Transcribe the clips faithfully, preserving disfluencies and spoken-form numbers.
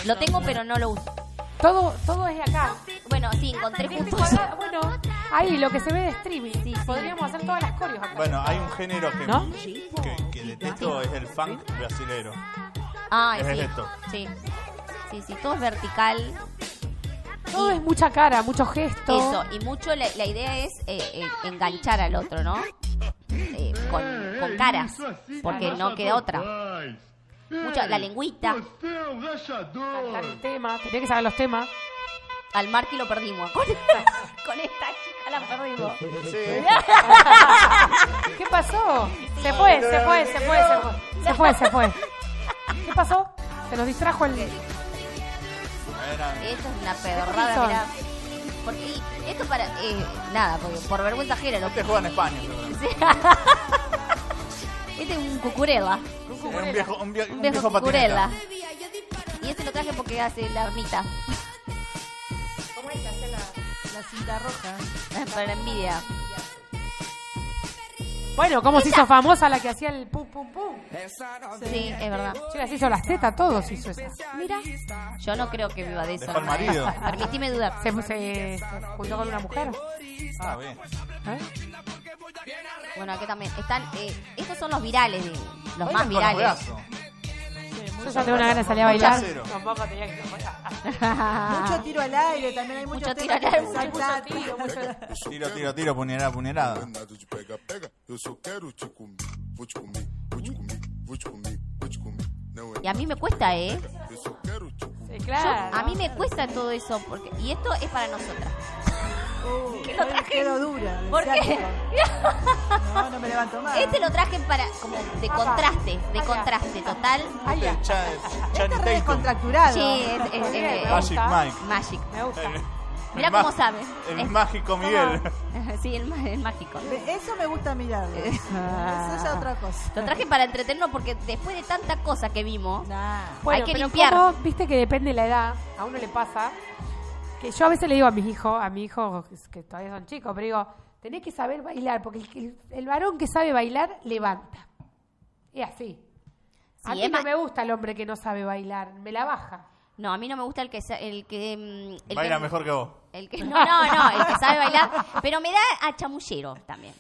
Lo tengo, pero no lo uso. Todo, todo es acá. Bueno, sí, encontré Este justo. cuadrado, bueno, ahí lo que se ve de streaming. Sí, sí. Podríamos hacer todas las coreos acá. Bueno, hay un género que, ¿No? que, que detesto, es el funk brasilero. Ay, Es sí. esto. Sí. Sí, sí, todo es vertical. Todo Y- es mucha cara, mucho gesto. Eso, y mucho la, la idea es eh, eh, enganchar al otro, ¿no? Eh, con, con caras, porque no queda otra. Mucho, la lengüita. Cantar el tema, tenía que saber los temas. Al Marky lo perdimos. Con, con esta chica la perdimos. ¿Qué pasó? Se fue, se fue, se fue, se fue. Se fue, se fue. ¿Qué pasó? Se nos distrajo el... Esto es una ¿Qué pedorrada, son? mirá. Porque y esto para... Eh, nada, porque por vergüenza ajena. ¿No? Este juega en España. seguramente. Este es un cucurela. Es un viejo, un vie- Un un viejo viejo cucurela. patineta. Y este lo traje porque hace la ermita. ¿Cómo es que hace la... La cinta roja. Para la envidia. Bueno, ¿cómo se hizo famosa la que hacía el pum pum pum? Sí, es verdad. Chicas, hizo las tetas, todos hizo esa. Mira, yo no creo que viva de eso. Dejó al marido. Permitime dudar. Se, se, se juntó con una mujer. Ah, bien. ¿Eh? Bueno, aquí también están. Eh, estos son los virales, de, los Bailan más con virales. brazos. Yo ya tengo una gana de salir a Muy bailar. casero. Tampoco tenía que... Mucho tiro al aire, también hay muchos Mucho temas tiro al que aire, se mucho saltan. tiro, mucho... Tiro, tiro, tiro, puñalada, puñalada. Danado de pega, pega. Eu só quero te comer. Vou te comer, vou te comer, vou te comer, vou te comer. Não é Y a mí me cuesta, ¿eh? eu só quero te comer. Sí, Yo- claro. a mí me cuesta todo eso. Porque, y esto es para nosotras. Uh, ¿Qué lo traje? Quedo dura. del ¿Por qué? ciático. No, no me levanto más. Este lo traje para como de contraste, de contraste total. Ay, ya. Este Cha- Este Channing es re Tatum. descontracturado. Sí, es, es- es- Bien, es- Magic Mike. Magic. Me gusta. Mira El cómo ma- sabe. El Es- mágico Miguel. Sí, el, ma- el mágico. Eso me gusta mirarlo. Eso es otra cosa. Lo traje para entretenernos porque después de tanta cosa que vimos, Nah. Bueno, hay que pero limpiar. como, viste que depende de la edad, a uno le pasa, que yo a veces le digo a mis hijos, a mis hijos que todavía son chicos, pero digo, tenés que saber bailar, porque el, el, el varón que sabe bailar, levanta. Es así. A Sí, mí es no ma- me gusta el hombre que no sabe bailar, me la baja. No, a mí no me gusta el que sa- el que mm, el Baila que, mejor que vos. el que no, no, no, el que sabe bailar, pero me da a chamullero también.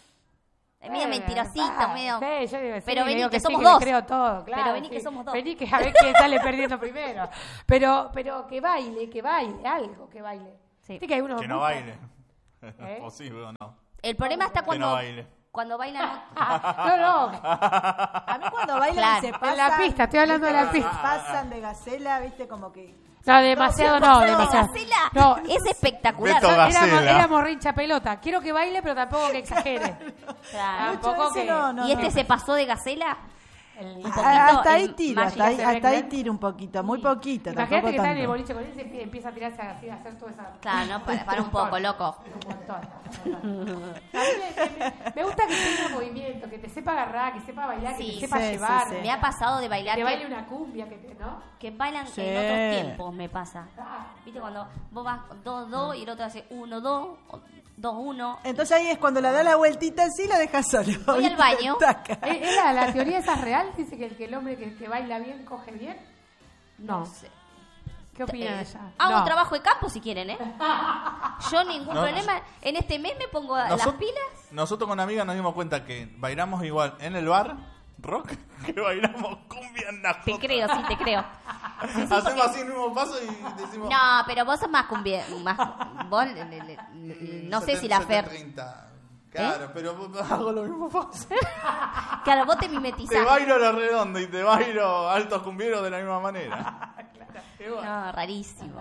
Es medio Eh, mentirosito, ah, medio. sí, yo digo, sí, Pero le vení digo que sí, somos le dos. creo todo, claro. Pero vení sí. que somos dos. Vení que a ver quién sale perdiendo primero. Pero, pero que baile, que baile, algo que baile. Sí. Viste que hay unos Que no grupos- baile. ¿Eh? ¿Es posible o no? El problema está Que cuando no baile. cuando bailan No, no, A mí cuando bailan Claro. y se pasan... en la pista, estoy hablando de la ¿viste? pista. Se pasan de gacela, viste, como que... No, demasiado no, demasiado. Gacela No, es espectacular. Beto Gacela. éramos, éramos rincha pelota. Quiero que baile, pero tampoco que exagere. Claro. Mucho Tampoco ese que... no, no, ¿Y este no. se pasó de gacela? el- Un poquito, Ah, hasta ahí el tiro, Magic hasta ahí, se hasta ahí arreglan. tiro un poquito, muy poquito, Imagínate tampoco que está en el tanto. boliche con él y se empieza a tirarse así, a hacer toda esa... Claro, no, para, para un poco, loco. Un montón, un montón. A mí me, me- me gusta que tenga movimiento, que te sepa agarrar, que sepa bailar, que Sí, te sepa sí, llevar. sí, sí. Me ha pasado de Que bailar te que, baile una cumbia, que te, ¿no? que bailan Sí. en otros tiempos, me pasa. ¿Viste cuando vos vas dos dos y el otro hace uno dos, dos uno? Entonces ahí es cuando la da la vueltita así la deja solo. Voy al baño. Taca. ¿Es, es la, la teoría esa es real? Dice que el, que el hombre que, que baila bien, coge bien. No. No sé. ¿Qué opinan Eh, allá? hago No. un trabajo de campo si quieren, ¿eh? Yo ningún No, problema. En este mes me pongo las Nosot- pilas. Nosotros con una amiga nos dimos cuenta que bailamos igual en el bar, rock, que bailamos cumbia en la Te creo, sí, te creo. Hacemos así el mismo paso y decimos... No, pero vos sos más cumbia. Más, vos, le- le- le- no sé si la Fer. setenta treinta. Claro, pero hago lo mismo paso. Claro, vos te Te mimetizás. bailo la redonda y te bailo altos cumbieros de la misma manera. No, rarísimo.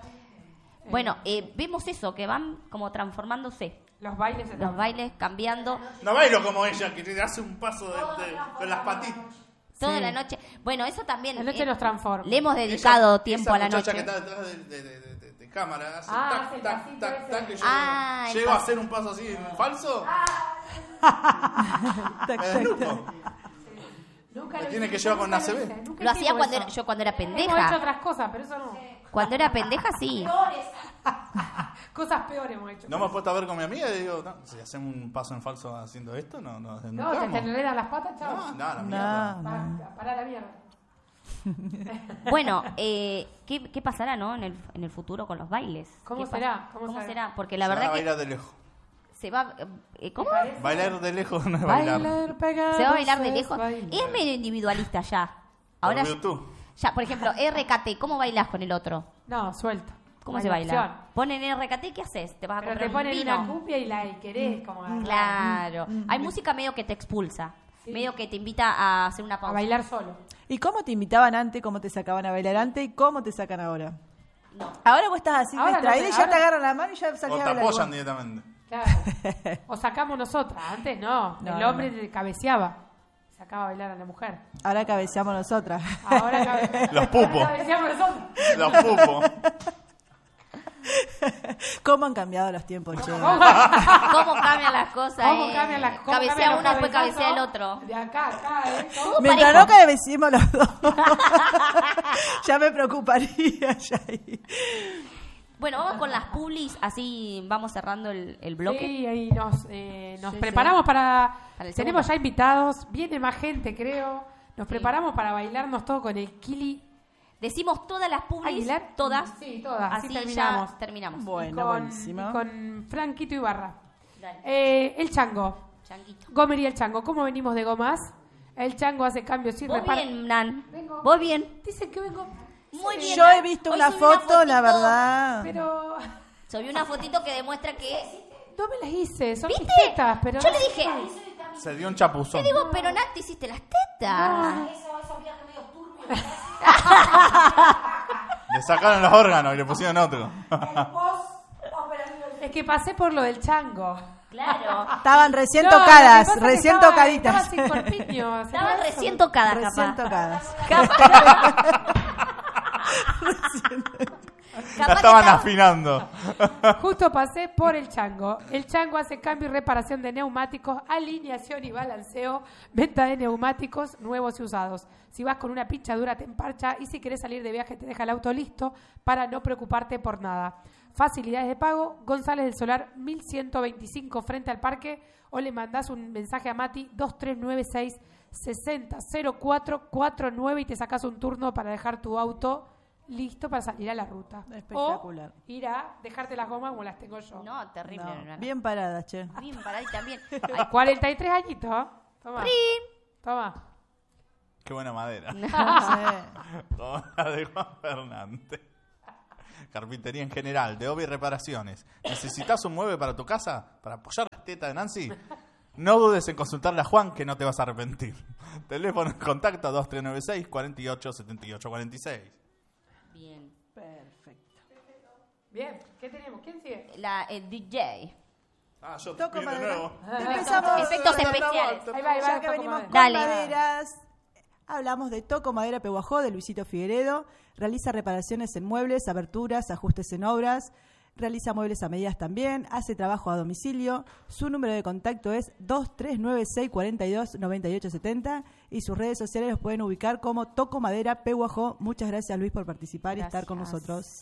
Bueno, eh, vemos eso, que van como transformándose. Los bailes se Los bailes cambiando No bailo como ella, que te hace un paso de, de- con las patitas. toda Sí. la noche. Bueno, eso también. La noche eh, nos transforma. Le hemos dedicado Ella- tiempo esa a la muchacha noche. que está detrás de, de, de, de- de- de cámara, hace Ah, tac, hace el tac, pasito tac, ese. tac, y yo Ah, el llego a paso. hacer un paso así en falso. Tac, Es tac, loco. tac. Nunca Me lo tiene hice, que llevar nunca con la lo C B. hice, nunca Lo hacía hicimos cuando eso. era, yo cuando era Hemos hecho pendeja. otras cosas, pero eso no. Cuando era pendeja, sí. Cosas peores hemos hecho. No me he puesto a ver con mi amiga y digo, no, si hacemos un paso en falso haciendo esto, no, no, No, te, te enredan las patas, chao. No, no, la No, mierda. no. Pará, pará la mierda. Bueno, eh, ¿qué, ¿qué pasará, no? En el, en el futuro con los bailes. ¿Cómo ¿Qué será? pasa? ¿Cómo ¿Cómo, será? será? Porque la Se van a verdad que bailar de lejos. se va... eh, ¿Cómo? Bailar de lejos no es bailar. Bailar pegados Se va a bailar de es lejos. bailar. Es medio individualista ya. Ahora, Por YouTube. ya, por ejemplo, R K T, ¿cómo bailás con el otro? No, suelto. ¿Cómo No se hay baila? opción. Ponen R K T, ¿qué haces? ¿Te vas a Pero comprar te ponen un una vino? cumbia y la y querés como agarrar. Claro. Hay música medio que te expulsa. Medio que te invita a hacer una A pausa. bailar solo. ¿Y cómo te invitaban antes, cómo te sacaban a bailar antes y cómo te sacan ahora? No. Ahora vos estás así Ahora no distraída sé, y ya ahora- te agarran la mano y ya O salís te a bailar. apoyan igual. directamente. Claro. O sacamos nosotras. Antes no. No, el no, hombre te cabeceaba. Sacaba a bailar a la mujer. Ahora cabeceamos nosotras. Ahora cabe... Los pupos. Ahora cabeceamos nosotros. Los pupos. ¿Cómo han cambiado los tiempos, che? ¿Cómo cambian las cosas? ¿Cómo eh? cambian las cosas? Cabecea uno, después cabecea el otro. De acá, a acá, ¿eh? ¿Cómo? Todo Mientras parejo. no cabecimos los dos, ya me preocuparía. Ya ahí. Bueno, vamos con las publis, así vamos cerrando el, el bloque. Sí, ahí nos, eh, nos Sí, preparamos sí. para... Para el tenemos segundo. ya invitados, viene más gente, creo. Nos Sí. preparamos para bailarnos todo con el Kili Decimos todas las publis, Aguilar. todas. Sí, todas. Así, Así terminamos. ya terminamos. Bueno, y con, buenísimo. y con Franquito Ibarra. Dale. Eh, el Chango. Changuito. Gomer y el Chango. ¿Cómo venimos de gomas? El Chango hace cambios sin Vos reparo. bien, Nan. Vengo. Vos bien. Dicen que vengo... Muy bien. Yo Nan. he visto Hoy una subí foto, la fotito. verdad. Pero... Subí una fotito que demuestra que... No me las hice, son ¿Viste? mis tetas, pero... Yo no le sé. dije... Se dio un chapuzón. Le digo, pero Nat, te hiciste las tetas. Le sacaron los órganos y le pusieron otro. Es que pasé por lo del Chango. Claro. Estaban recién No, lo que tocadas, pasa es que recién estaba- tocaditas. estaba sin corpiño, se Estaban me hizo. recién tocadas, Recién capaz. tocadas. La Capaz estaban que estaba- afinando. Justo pasé por el Chango. El Chango hace cambio y reparación de neumáticos, alineación y balanceo, venta de neumáticos nuevos y usados. Si vas con una pinchadura te emparcha y si querés salir de viaje te deja el auto listo para no preocuparte por nada. Facilidades de pago, González del Solar mil ciento veinticinco frente al parque o le mandás un mensaje a Mati dos tres nueve seis sesenta cero cuatro cuatro nueve y te sacas un turno para dejar tu auto listo para salir a la ruta. Espectacular. O ir a dejarte las gomas como las tengo yo. No, terrible. No, Nana. bien paradas, che. Bien paradita también. Ay, cuarenta y tres añitos. Toma. Toma. Qué buena madera. Sí. Toda la de Juan Fernández. Carpintería en general, de obra y reparaciones. ¿Necesitas un mueble para tu casa? ¿Para apoyar la teta de Nancy? No dudes en consultarle a Juan, que no te vas a arrepentir. Teléfono en contacto dos tres nueve seis, cuatro ocho, siete ocho cuatro seis. Bien. Perfecto. Bien, ¿qué tenemos? ¿Quién sigue? La eh, D J. Ah, yo Toco te de madera. nuevo. Empezamos. Efectos especiales. Ahí va, ahí va. Ya que toco venimos madera. con Dale. maderas, hablamos de Toco Madera Pehuajó, de Luisito Figueredo. Realiza reparaciones en muebles, aberturas, ajustes en obras. Realiza muebles a medidas también. Hace trabajo a domicilio. Su número de contacto es dos tres nueve seis, cuatro dos, nueve ocho siete cero. Y sus redes sociales los pueden ubicar como Toco Madera Pehuajó. Muchas gracias, Luis, por participar y estar con Gracias. nosotros.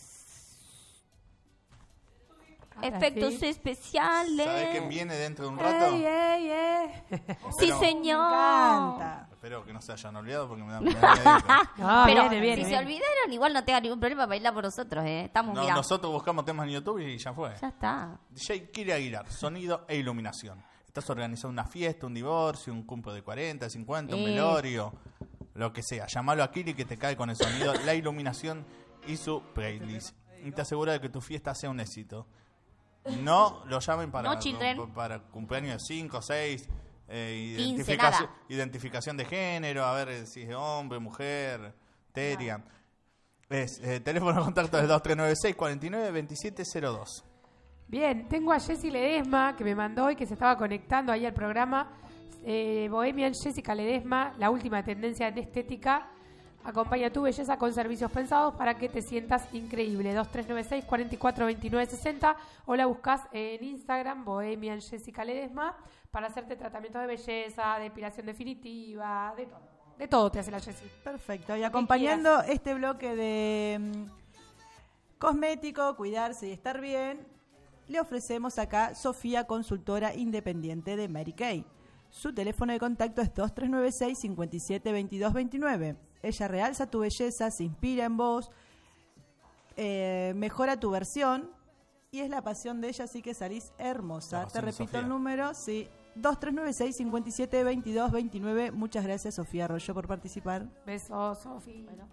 Ahora Efectos sí. especiales. ¿Sabés quién viene dentro de un rato? Ey, ey, ey. Sí, Espero- señor. Canta. Espero que no se hayan olvidado porque me da, me da miedito. No, Pero viene, viene, si viene. se olvidaron, igual no tenga ningún problema bailar por nosotros, ¿eh? Estamos No, mirando. nosotros buscamos temas en YouTube y ya fue. Ya está. D J Kiri Aguilar, sonido e iluminación. Estás organizando una fiesta, un divorcio, un cumple de cuarenta, cincuenta, un Eh. velorio, lo que sea. Llámalo a Kiri que te cae con el sonido, la iluminación y su playlist. Y te asegura de que tu fiesta sea un éxito. No lo llamen para, No, children. para cumpleaños de cinco, seis, eh, quince, identificación, nada. identificación de género, a ver eh, si es hombre, mujer, teria. Es, eh, teléfono de contacto es dos tres nueve seis, cuatro nueve, dos siete cero dos. Bien, tengo a Jessy Ledesma que me mandó y que se estaba conectando ahí al programa. Eh, Bohemian Jessica Ledesma, la última tendencia en estética. Acompaña tu belleza con servicios pensados para que te sientas increíble. dos tres nueve seis, cuatro cuatro, dos nueve seis cero o la buscas en Instagram, Bohemian Jessica Ledesma, para hacerte tratamientos de belleza, depilación definitiva, de todo. De todo te hace la Jessy. Perfecto. Y acompañando este bloque de mm, cosmético, cuidarse y estar bien, le ofrecemos acá Sofía, consultora independiente de Mary Kay. Su teléfono de contacto es dos tres nueve seis, cinco siete, dos dos dos nueve. Ella realza tu belleza, se inspira en vos, eh, mejora tu versión y es la pasión de ella, así que salís hermosa. La Te pasión de repito Sofía. el número, sí, dos tres nueve seis, cinco siete, veintidós veintinueve. Muchas gracias, Sofía Arroyo, por participar. Besos, Sofi. Bueno.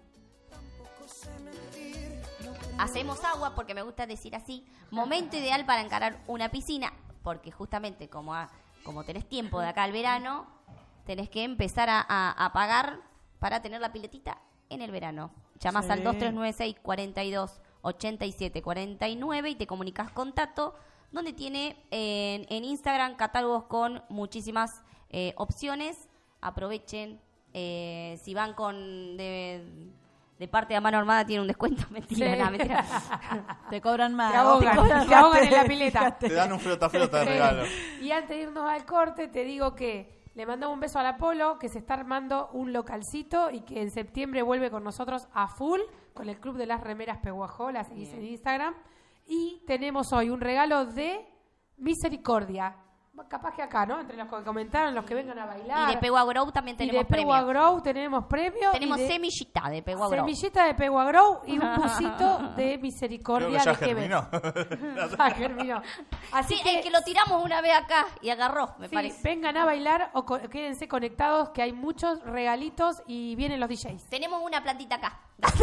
Hacemos agua, porque me gusta decir así. Momento ideal para encarar una piscina, porque justamente como, a- como tenés tiempo de acá al verano, tenés que empezar a, a, a pagar para tener la piletita en el verano. Llamás Sí. al dos tres nueve seis, cuarenta y dos, ochenta y siete, cuarenta y nueve y te comunicas con Tato, donde tiene en, en Instagram catálogos con muchísimas eh, opciones. Aprovechen. eh, si van con de, de parte de mano armada, tiene un descuento. Mentira, Sí. no, mentira. Te cobran más. Te ahogan, Fíjate. te ahogan en la pileta. Te dan un flota flota de Sí. regalo. Y antes de irnos al corte, te digo que le mandamos un beso a la Polo, que se está armando un localcito y que en septiembre vuelve con nosotros a full con el Club de las Remeras Peguajó, la seguís en Instagram. Y tenemos hoy un regalo de Misericordia. Capaz que acá, ¿no? Entre los que comentaron, los que vengan a bailar. Y de Pegua Grow también Y tenemos de Pegua premio. Grow tenemos premio. Tenemos y de semillita de Pegua Grow. semillita de Pegua Grow y un busito de Creo Misericordia que ya de Quebec. germinó. Ya germinó. Así Sí, que, es que lo tiramos una vez acá y agarró, me sí, parece. vengan a bailar o co- quédense conectados que hay muchos regalitos y vienen los D Js. Tenemos una plantita acá.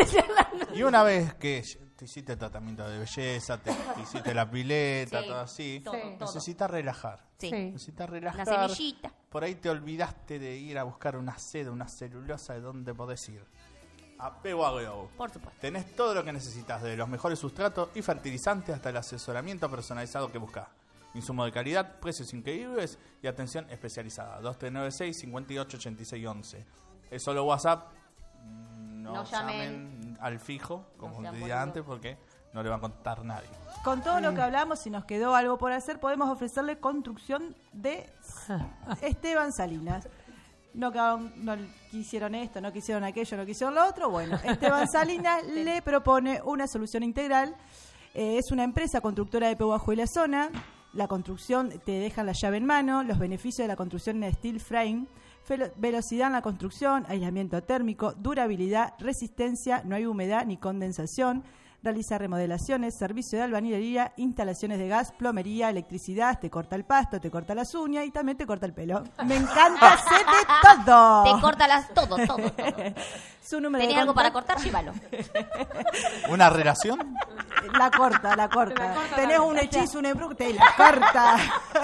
Y una vez que te hiciste el tratamiento de belleza, te, te hiciste la pileta, Sí, todo así, todo, Sí. todo. necesitas relajar. Sí. Sí. Necesitas Una relajar. semillita. Por ahí te olvidaste de ir a buscar una seda, una celulosa, de dónde podés ir. A Pegua Grow. Por supuesto. Tenés todo lo que necesitas, de los mejores sustratos y fertilizantes hasta el asesoramiento personalizado que buscás. Insumo de calidad, precios increíbles y atención especializada. dos tres nueve seis, cinco ocho, ocho seis once. Es solo WhatsApp. No, No llamen. llamen al fijo, como No sean decía boludos. antes, porque no le va a contar nadie. Con todo lo que hablamos, si nos quedó algo por hacer, podemos ofrecerle construcción de Esteban Salinas. No, quedaron- no quisieron esto, no quisieron aquello, no quisieron lo otro. Bueno, Esteban Salinas le propone una solución integral. Eh, es una empresa constructora de Pehuajó y la zona. La construcción te deja la llave en mano. Los beneficios de la construcción en steel frame. Velo- velocidad en la construcción, aislamiento térmico, durabilidad, resistencia, no hay humedad ni condensación. Realiza remodelaciones, servicio de albañilería, instalaciones de gas, plomería, electricidad, te corta el pasto, te corta las uñas y también te corta el pelo. Me encanta, sé de todo. Te corta las, todo, todo, todo. Su número de ¿Tenés algo para contacto- cortar? Llévalo. ¿Una relación? La corta, la corta. La corta Tenés también. un hechizo, un embrujo, te la corta.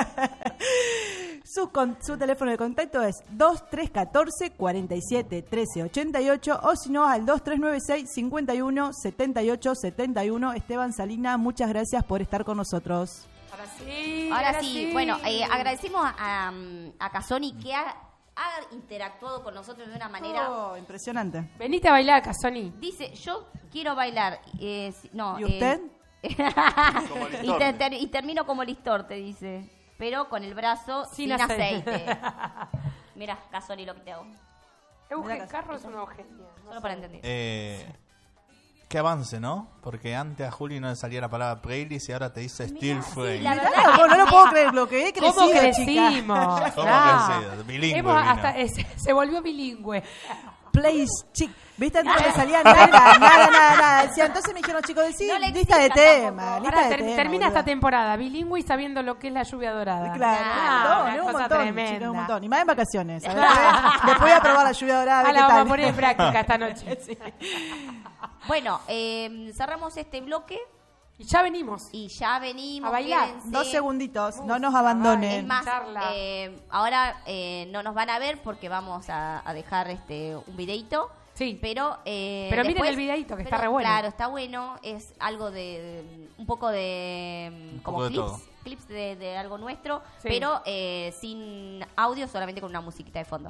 Su, con- su teléfono de contacto es dos tres uno cuatro, cuatro siete, uno tres ocho ocho o si no al dos tres nueve seis, cinco uno, siete ocho siete uno. Esteban Salina, muchas gracias por estar con nosotros. Ahora sí. Ahora sí, bueno, eh, agradecimos a, a, a Casoni que ha, ha interactuado con nosotros de una manera... Oh, impresionante. Venite a bailar, Casoni. Dice, yo quiero bailar. eh, si- no, ¿Y eh, usted? Como y, Listorte. te- ter- y termino como Listorte, dice. Pero con el brazo sin, Sin aceite. aceite. Mira, Casoni, lo que te hago. Eugen Carlos es una Eugenia. No Solo sé. para entender. Eh, qué avance, ¿no? Porque antes a Juli no le salía la palabra playlist y ahora te dice steel frame. la Mirá, verdad que vos, no lo me- puedo creer lo que he crecido, ¿Cómo chica. crecimos? ¿Cómo Ah. crecido? Bilingüe Hemos vino. hasta, eh, se, se volvió bilingüe. Place, chic. ¿Viste? Antes no le salía nada, nada, nada, nada. Decía, entonces me dijeron, chicos, decí, No le lista de exijas tema, tampoco. lista Ahora de ter- tema, termina esta boluda. temporada bilingüe y sabiendo lo que es la lluvia dorada. Claro, Ah, un una montón, un cosa montón, tremenda. chicos, un montón. Y más en vacaciones. A ver, después voy a probar la lluvia dorada, a ver Ah, qué la vamos a tal. poner en práctica esta noche. Sí. Bueno, eh, cerramos este bloque Y ya venimos. y ya venimos. A bailar. quédense. Dos segunditos, no nos Música, Es abandonen. más, Charla. eh, ahora eh, no nos van a ver porque vamos a, a dejar este un videito. Sí. Pero, eh, Pero miren después- el videíto, que pero, está re bueno. Claro, está bueno. Es algo de, de- un poco de mm, Un como poco de clips, todo. clips de, de algo nuestro, Sí. pero eh, sin audio, solamente con una musiquita de fondo.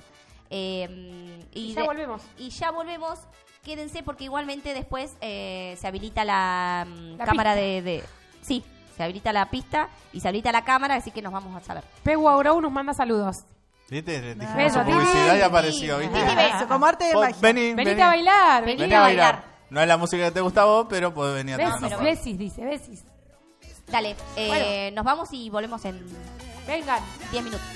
Eh, Y ya de- volvemos. Y ya volvemos. Quédense porque igualmente después eh, se habilita la, mm, La cámara pista. de, de... Sí, se habilita la pista y se habilita la cámara, así que nos vamos a saber. Pegu Aurou nos manda saludos. ¿Viste? Le dijimos Beso, su publicidad Titi. y apareció, ¿viste? Titi, ven. Eso, como arte de Vos magia. Vení, Venite vení. a bailar. Vení. Vení Vení. a a bailar. bailar. No es la música que te gusta a vos, pero podés venir a Besis, tocar. besis, dice, besis. Dale, eh, nos vamos y volvemos en Vengan. diez minutos.